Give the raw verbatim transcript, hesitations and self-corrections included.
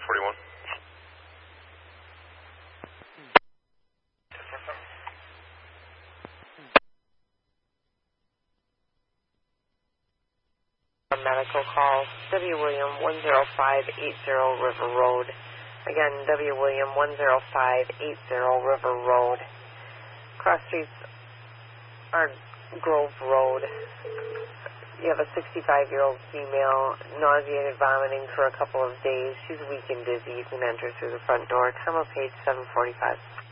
forty-one. Medical call, W. William one zero five eight zero River Road. Again, W. William one zero five eight zero River Road. Cross streets are Grove Road. You have a sixty-five-year-old female, nauseated, vomiting for a couple of days. She's weak and dizzy. You can enter through the front door. Time of page seven forty-five.